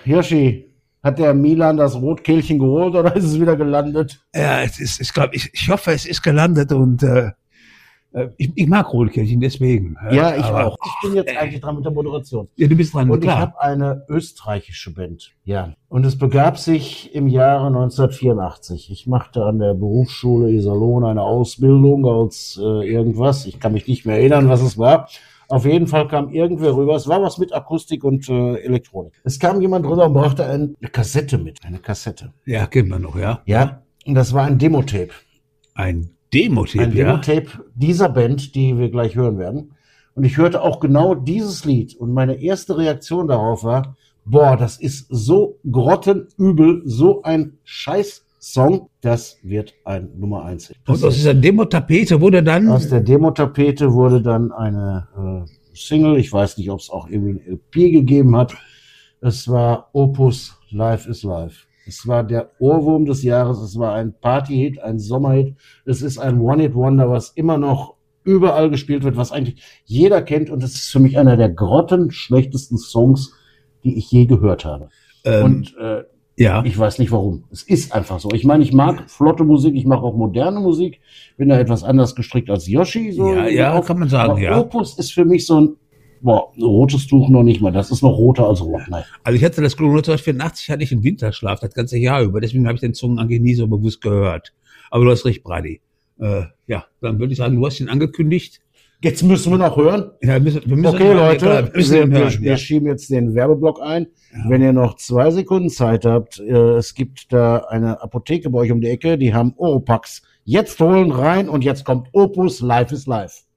Hirschi, hat der Milan das Rotkehlchen geholt oder ist es wieder gelandet? Ja, ich hoffe, es ist gelandet und ich mag Rotkehlchen, deswegen. Ja, ich auch. Ich bin jetzt eigentlich dran mit der Moderation. Ja, du bist dran, Und klar. ich habe eine österreichische Band. Ja. Und es begab sich im Jahre 1984. Ich machte an der Berufsschule Iserlohn eine Ausbildung als irgendwas. Ich kann mich nicht mehr erinnern, was es war. Auf jeden Fall kam irgendwer rüber. Es war was mit Akustik und Elektronik. Es kam jemand rüber und brachte eine Kassette mit. Eine Kassette. Ja, kennen wir noch, ja. Ja. Und das war ein Demotape. Ein Demotape, Ein Demotape dieser Band, die wir gleich hören werden. Und ich hörte auch genau dieses Lied. Und meine erste Reaktion darauf war, boah, das ist so grottenübel, so ein Scheiß-Song. Das wird ein Nummer 1 Hit. Und aus dieser Demo-Tapete wurde dann... Aus der Demo-Tapete wurde dann eine Single. Ich weiß nicht, ob es auch irgendwie ein LP gegeben hat. Es war Opus Life is Life. Es war der Ohrwurm des Jahres. Es war ein Party-Hit, ein Sommerhit. Es ist ein One-Hit-Wonder, was immer noch überall gespielt wird, was eigentlich jeder kennt. Und es ist für mich einer der grottenschlechtesten Songs, die ich je gehört habe. Ja. Ich weiß nicht warum. Es ist einfach so. Ich meine, ich mag flotte Musik, ich mag auch moderne Musik. Bin da etwas anders gestrickt als Yoshi. So Ja, kann man sagen, aber ja. Opus ist für mich so ein rotes Tuch noch nicht mal. Das ist noch roter als rot. Nein. Also ich hatte das Glück, 1984 hatte ich einen Winterschlaf, das ganze Jahr über. Deswegen habe ich den Song eigentlich nie so bewusst gehört. Aber du hast recht, Brady. Ja, dann würde ich sagen, du hast ihn angekündigt. Jetzt müssen wir noch hören. Ja, wir müssen Okay, Leute, wir wir schieben jetzt den Werbeblock ein. Ja. Wenn ihr noch 2 Sekunden Zeit habt, es gibt da eine Apotheke bei euch um die Ecke, die haben Oropax. Jetzt holen rein und jetzt kommt Opus Life is Life.